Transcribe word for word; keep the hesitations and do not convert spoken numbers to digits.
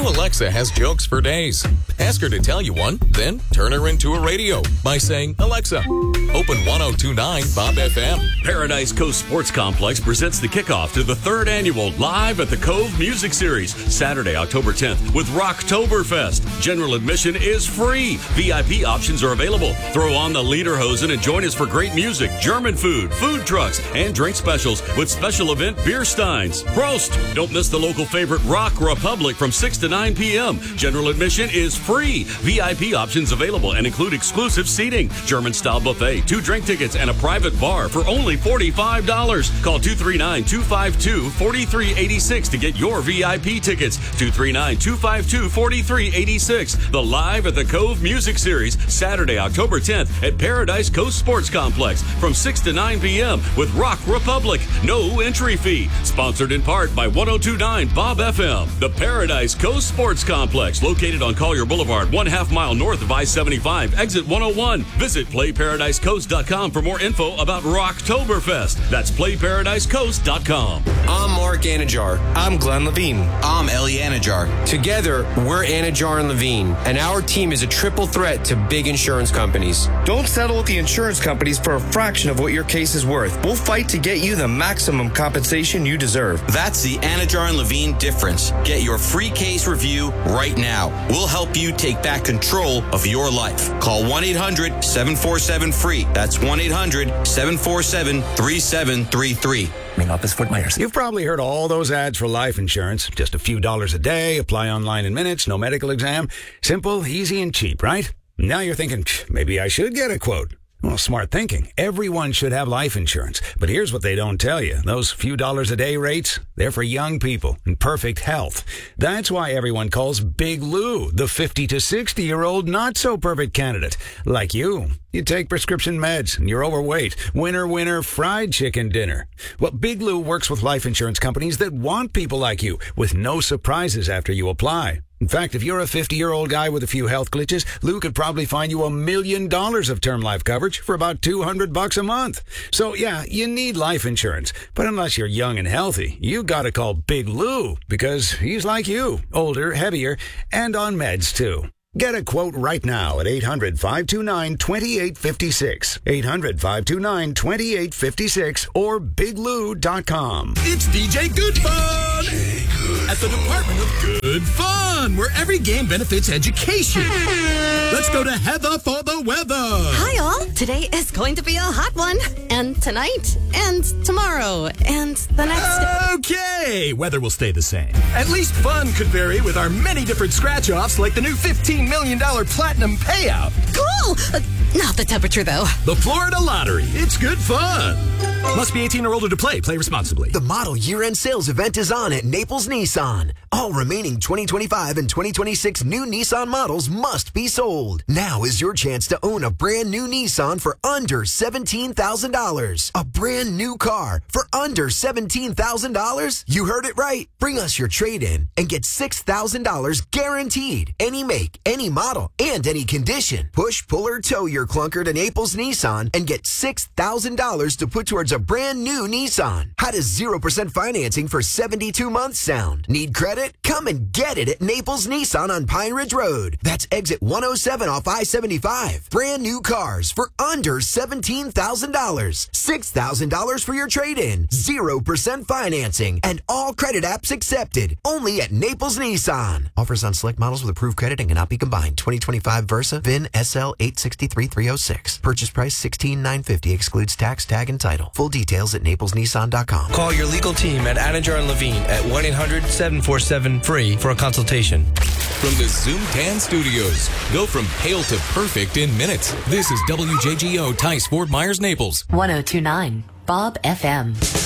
Now Alexa has jokes for days. Ask her to tell you one, then turn her into a radio by saying, Alexa, open ten twenty-nine Bob F M. Paradise Coast Sports Complex presents the kickoff to the third annual Live at the Cove Music Series, Saturday, October tenth, with Rocktoberfest. General admission is free. V I P options are available. Throw on the lederhosen and join us for great music, German food, food trucks, and drink specials with special event beer steins. Prost! Don't miss the local favorite Rock Republic from six to nine p.m. General admission is free. V I P options available and include exclusive seating, German-style buffet, two drink tickets, and a private bar for only forty-five dollars. Call two three nine, two five two, four three eight six to get your V I P tickets. two three nine, two five two, four three eight six. The Live at the Cove Music Series, Saturday, October tenth at Paradise Coast Sports Complex from six to nine p.m. with Rock Republic. No entry fee. Sponsored in part by ten twenty-nine Bob F M. The Paradise Coast Sports Complex, located on Collier Boulevard, one half mile north of I seventy-five, exit one oh one. Visit play paradise coast dot com for more info about Rocktoberfest. That's play paradise coast dot com. I'm Mark Anajar. I'm Glenn Levine. I'm Ellie Anajar. Together, we're Anajar and Levine, and our team is a triple threat to big insurance companies. Don't settle with the insurance companies for a fraction of what your case is worth. We'll fight to get you the maximum compensation you deserve. That's the Anajar and Levine difference. Get your free case review right now. We'll help you take back control of your life. Call one eight hundred, seven four seven, F R E E. That's one eight hundred, seven four seven, three seven three three. Main office, Fort Myers. You've probably heard all those ads for life insurance. Just a few dollars a day, apply online in minutes, no medical exam. Simple, easy, and cheap, right? Now you're thinking, maybe I should get a quote. Well, smart thinking. Everyone should have life insurance. But here's what they don't tell you. Those few dollars a day rates, they're for young people in perfect health. That's why everyone calls Big Lou the fifty to sixty-year-old not-so-perfect candidate. Like you. You take prescription meds and you're overweight. Winner, winner, fried chicken dinner. Well, Big Lou works with life insurance companies that want people like you with no surprises after you apply. In fact, if you're a fifty-year-old guy with a few health glitches, Lou could probably find you a million dollars of term life coverage for about two hundred bucks a month. So, yeah, you need life insurance. But unless you're young and healthy, you gotta call Big Lou because he's like you, older, heavier, and on meds, too. Get a quote right now at eight hundred, five two nine, two eight five six, eight hundred, five two nine, two eight five six, or big lou dot com. It's D J Good Fun at the Department of Good Fun, where every game benefits education. Let's go to Heather for the weather. Hi, all. Today is going to be a hot one. And tonight, and tomorrow, and the next day. Okay, weather will stay the same. At least fun could vary with our many different scratch-offs, like the new fifteen million dollars Platinum Payout. Cool! Uh, not the temperature, though. The Florida Lottery. It's good fun. Must be eighteen or older to play. Play responsibly. The model year-end sales event is on at Naples Nissan. All remaining twenty twenty-five and twenty twenty-six new Nissan models must be sold. Now is your chance to own a brand new Nissan for under seventeen thousand dollars. A brand new car for under seventeen thousand dollars? You heard it right. Bring us your trade-in and get six thousand dollars guaranteed. Any make, any model, and any condition. Push, pull, or tow your clunker to Naples Nissan and get six thousand dollars to put towards a brand new Nissan. How does zero percent financing for seventy-two months sound? Need credit? Come and get it at Naples Nissan on Pine Ridge Road. That's exit one oh seven off I seventy-five. Brand new cars for under seventeen thousand dollars. six thousand dollars for your trade-in. zero percent financing. And all credit apps accepted. Only at Naples Nissan. Offers on select models with approved credit and cannot be combined. twenty twenty-five Versa, V I N S L eight six three three oh six. Purchase price sixteen thousand nine hundred fifty dollars. Excludes tax, tag, and title. Full details at naples nissan dot com. Call your legal team at Anajar and Levine at one eight hundred, seven four seven, F R E E for a consultation. From the Zoom Tan Studios, go from pale to perfect in minutes. This is W J G O Tice, Fort Myers, Naples. ten twenty-nine Bob F M.